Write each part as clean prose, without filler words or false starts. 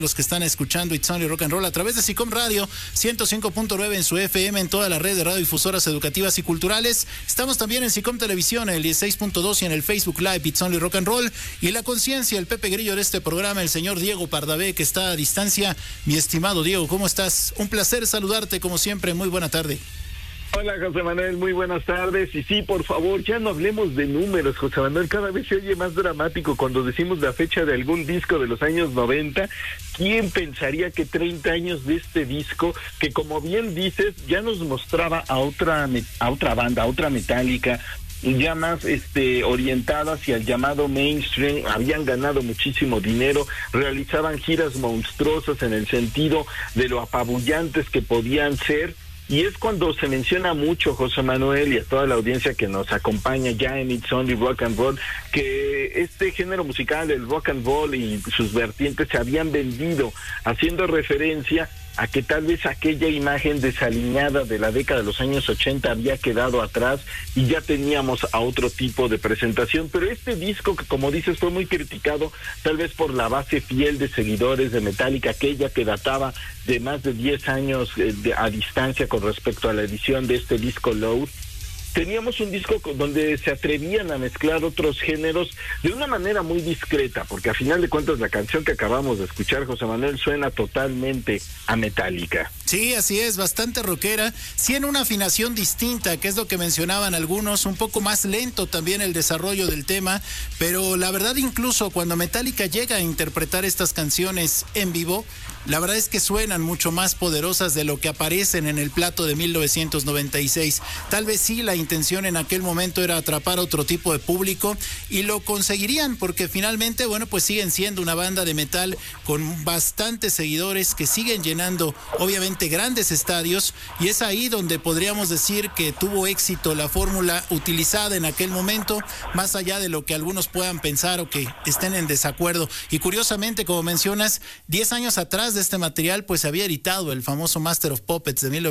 los que están escuchando It's Only Rock and Roll a través de SICOM Radio 105.9 en su FM, en toda la red de radiodifusoras educativas y culturales. Estamos también en SICOM Televisión, en el 16.2 y en el Facebook Live It's Only Rock and Roll. Y la conciencia, el Pepe Grillo de este programa, el señor Diego Pardavé, que está a distancia. Mi estimado Diego, ¿cómo estás? Un placer saludarte como siempre. Muy buena tarde. Hola, José Manuel, muy buenas tardes. Y sí, por favor, ya no hablemos de números, José Manuel. Cada vez se oye más dramático cuando decimos la fecha de algún disco de los años 90. ¿Quién pensaría que 30 años de este disco, que como bien dices, ya nos mostraba a otra banda, a otra Metallica, ya más orientada hacia el llamado mainstream, habían ganado muchísimo dinero, realizaban giras monstruosas en el sentido de lo apabullantes que podían ser? Y es cuando se menciona mucho, José Manuel, y a toda la audiencia que nos acompaña ya en It's Only Rock and Roll, que este género musical, el rock and roll y sus vertientes se habían vendido, haciendo referencia a que tal vez aquella imagen desaliñada de la década de los años 80 había quedado atrás y ya teníamos a otro tipo de presentación. Pero este disco, que como dices fue muy criticado, tal vez por la base fiel de seguidores de Metallica, aquella que databa de más de 10 años a distancia con respecto a la edición de este disco Load, teníamos un disco donde se atrevían a mezclar otros géneros de una manera muy discreta, porque a final de cuentas la canción que acabamos de escuchar, José Manuel, suena totalmente a Metallica. Sí, así es, bastante rockera, sí, en una afinación distinta, que es lo que mencionaban algunos, un poco más lento también el desarrollo del tema, pero la verdad incluso cuando Metallica llega a interpretar estas canciones en vivo, la verdad es que suenan mucho más poderosas de lo que aparecen en el plato de 1996. Tal vez sí la intención en aquel momento era atrapar a otro tipo de público y lo conseguirían porque finalmente, bueno, pues siguen siendo una banda de metal con bastantes seguidores que siguen llenando obviamente grandes estadios, y es ahí donde podríamos decir que tuvo éxito la fórmula utilizada en aquel momento, más allá de lo que algunos puedan pensar o que estén en desacuerdo. Y curiosamente, como mencionas, 10 años atrás de este material pues se había editado el famoso Master of Puppets de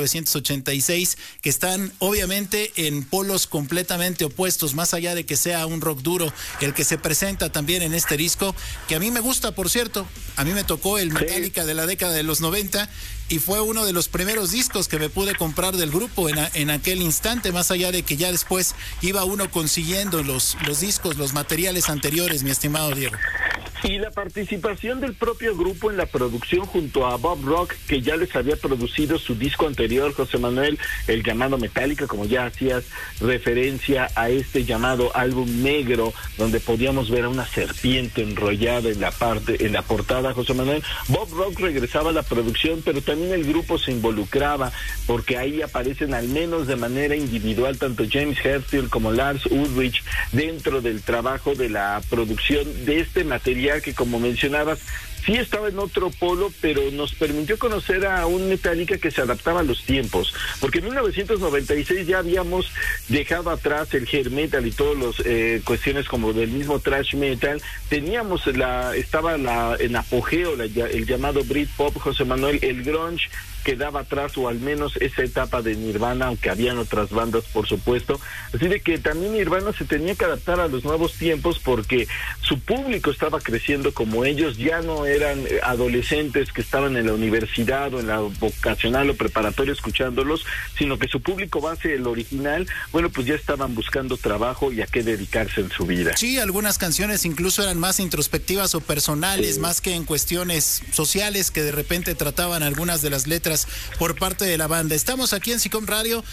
1986, que están obviamente en polos completamente opuestos, más allá de que sea un rock duro el que se presenta también en este disco, que a mí me gusta, por cierto. A mí me tocó el Metallica de la década de los 90 y fue uno de los primeros discos que me pude comprar del grupo en aquel instante, más allá de que ya después iba uno consiguiendo los discos, los materiales anteriores, mi estimado Diego. Y la participación del propio grupo en la producción junto a Bob Rock, que ya les había producido su disco anterior, José Manuel, el llamado Metallica, como ya hacías referencia a este llamado álbum negro, donde podíamos ver a una serpiente enrollada en la portada, José Manuel. Bob Rock regresaba a la producción, pero también el grupo se involucraba, porque ahí aparecen al menos de manera individual tanto James Hetfield como Lars Ulrich dentro del trabajo de la producción de este material que, como mencionabas, sí estaba en otro polo, pero nos permitió conocer a un Metallica que se adaptaba a los tiempos, porque en 1996 ya habíamos dejado atrás el hair metal y todas las cuestiones como del mismo thrash metal. Teníamos estaba en apogeo el llamado Britpop, José Manuel, el grunge quedaba atrás, o al menos esa etapa de Nirvana, aunque habían otras bandas, por supuesto. Así de que también Nirvana se tenía que adaptar a los nuevos tiempos porque su público estaba creciendo como ellos, ya no eran adolescentes que estaban en la universidad o en la vocacional o preparatoria escuchándolos, sino que su público base, el original, bueno, pues ya estaban buscando trabajo y a qué dedicarse en su vida. Sí, algunas canciones incluso eran más introspectivas o personales, más que en cuestiones sociales que de repente trataban algunas de las letras por parte de la banda. Estamos aquí en SICOM Radio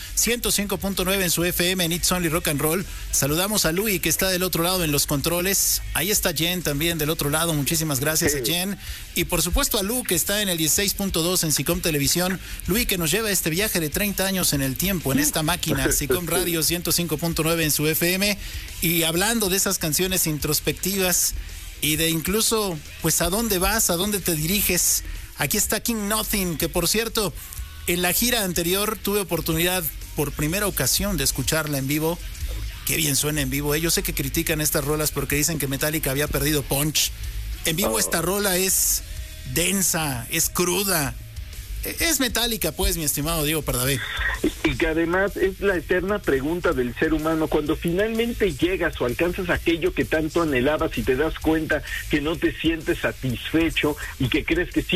105.9 en su FM en It's Only Rock and Roll. Saludamos a Luis, que está del otro lado en los controles. Ahí está Jen también del otro lado. Muchísimas gracias a Jen. Y por supuesto a Lu, que está en el 16.2 en SICOM Televisión. Luis, que nos lleva este viaje de 30 años en el tiempo, en esta máquina, SICOM Radio 105.9 en su FM. Y hablando de esas canciones introspectivas y de incluso, pues, ¿a dónde vas? ¿A dónde te diriges? Aquí está King Nothing, que por cierto, en la gira anterior tuve oportunidad por primera ocasión de escucharla en vivo. Qué bien suena en vivo. Yo sé que critican estas rolas porque dicen que Metallica había perdido punch. En vivo esta rola es densa, es cruda. Es Metallica, pues, mi estimado Diego Pardavé. Y que además es la eterna pregunta del ser humano. Cuando finalmente llegas o alcanzas aquello que tanto anhelabas y te das cuenta que no te sientes satisfecho y que crees que sí